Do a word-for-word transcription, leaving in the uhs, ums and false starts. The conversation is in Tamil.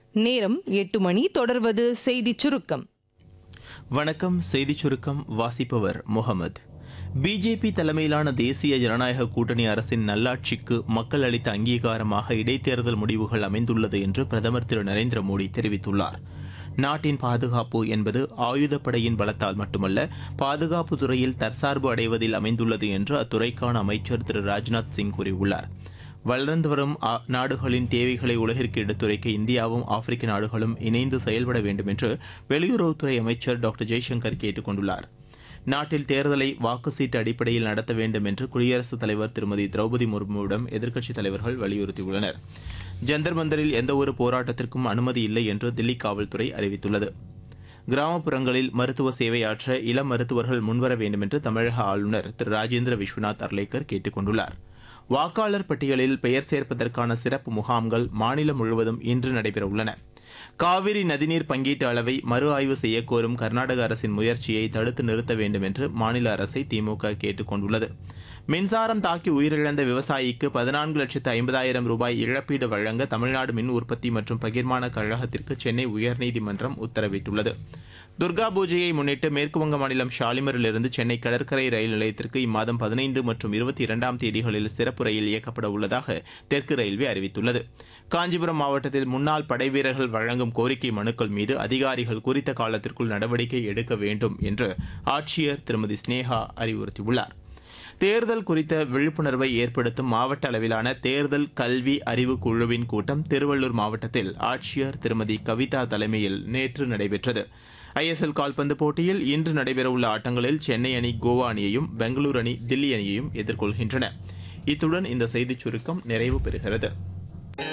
நேரம் எட்டு மணி. தொடர்வது செய்திச் சுருக்கம். வணக்கம். செய்திச் சுருக்கம் வாசிப்பவர் முகமது. பிஜேபி தலைமையிலான தேசிய ஜனநாயக கூட்டணி அரசின் நல்லாட்சிக்கு மக்கள் அளித்த அங்கீகாரமாக இடைத்தேர்தல் முடிவுகள் அமைந்துள்ளது என்று பிரதமர் திரு நரேந்திர மோடி தெரிவித்துள்ளார். நாட்டின் பாதுகாப்பு என்பது ஆயுதப்படையின் பலத்தால் மட்டுமல்ல, பாதுகாப்பு துறையில் தற்சார்பு அடைவதில் அமைந்துள்ளது என்று அத்துறைக்கான அமைச்சர் திரு ராஜ்நாத் சிங் கூறியுள்ளார். வளர்ந்து வரும் நாடுகளின் தேவைகளை உலகிற்கு எடுத்துரைக்க இந்தியாவும் ஆப்பிரிக்க நாடுகளும் இணைந்து செயல்பட வேண்டும் என்று வெளியுறவுத்துறை அமைச்சர் டாக்டர் ஜெய்சங்கர் கேட்டுக் கொண்டுள்ளார். நாட்டில் தேர்தலை வாக்கு சீட்டு அடிப்படையில் நடத்த வேண்டும் என்று குடியரசுத் தலைவர் திருமதி திரௌபதி முர்முவிடம் எதிர்க்கட்சித் தலைவர்கள் வலியுறுத்தியுள்ளனர். ஜந்தர் மந்தரில் எந்தவொரு போராட்டத்திற்கும் அனுமதி இல்லை என்று தில்லி காவல்துறை அறிவித்துள்ளது. கிராமப்புறங்களில் மருத்துவ சேவையாற்ற இளம் மருத்துவர்கள் முன்வர வேண்டும் என்று தமிழக ஆளுநர் திரு ராஜேந்திர விஸ்வநாத் அர்லேக்கர் கேட்டுக் கொண்டுள்ளார். வாக்காளர் பட்டியலில் பெயர் சேர்ப்பதற்கான சிறப்பு முகாம்கள் மாநிலம் முழுவதும் இன்று நடைபெறவுள்ளன. காவிரி நதிநீர் பங்கீட்டு அளவை மறு ஆய்வு செய்யக்கோரும் கர்நாடக அரசின் முயற்சியை தடுத்து நிறுத்த வேண்டும் என்று மாநில அரசை திமுக கேட்டுக் கொண்டுள்ளது. மின்சாரம் தாக்கி உயிரிழந்த விவசாயிக்கு பதினான்கு லட்சத்து ஐம்பதாயிரம் ரூபாய் இழப்பீடு வழங்க தமிழ்நாடு மின் உற்பத்தி மற்றும் பகிர்மான கழகத்திற்கு சென்னை உயர்நீதிமன்றம் உத்தரவிட்டுள்ளது. துர்கா பூஜையை முன்னிட்டு மேற்குவங்க மாநிலம் ஷாலிமரிலிருந்து சென்னை கடற்கரை ரயில் நிலையத்திற்கு இம்மாதம் பதினைந்து மற்றும் இருபத்தி இரண்டாம் தேதிகளில் சிறப்பு ரயில் இயக்கப்பட உள்ளதாக தெற்கு ரயில்வே அறிவித்துள்ளது. காஞ்சிபுரம் மாவட்டத்தில் முன்னாள் படைவீரர்கள் வழங்கும் கோரிக்கை மனுக்கள் மீது அதிகாரிகள் குறித்த காலத்திற்குள் நடவடிக்கை எடுக்க வேண்டும் என்று ஆட்சியர் திருமதி ஸ்னேகா அறிவுறுத்தியுள்ளார். தேர்தல் குறித்த விழிப்புணர்வை ஏற்படுத்தும் மாவட்ட அளவிலான தேர்தல் கல்வி அறிவு குழுவின் கூட்டம் திருவள்ளூர் மாவட்டத்தில் ஆட்சியர் திருமதி கவிதா தலைமையில் நேற்று நடைபெற்றது. ஐஎஸ்எல் கால்பந்து போட்டியில் இன்று நடைபெறவுள்ள ஆட்டங்களில் சென்னை அணி கோவா அணியையும், பெங்களூரு அணி தில்லி அணியையும் எதிர்கொள்கின்றன. இத்துடன் இந்த செய்திச் சுருக்கம் நிறைவு பெறுகிறது.